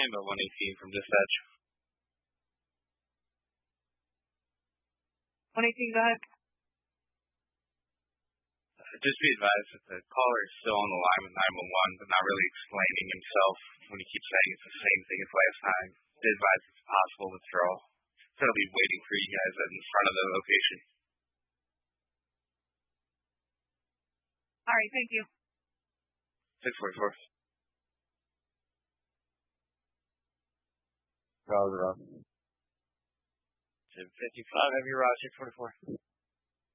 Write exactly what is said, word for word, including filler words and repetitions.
About one eighteen from dispatch. one eighteen, go ahead. Just be advised that the caller is still on the line with nine one one, but not really explaining himself when he keeps saying it's the same thing as last time. Be advised it's a possible withdrawal. So I'll be waiting for you guys in front of the location. All right, thank you. six forty-four. Roger, Rob. seven fifty-five, have your Roger, six forty-four.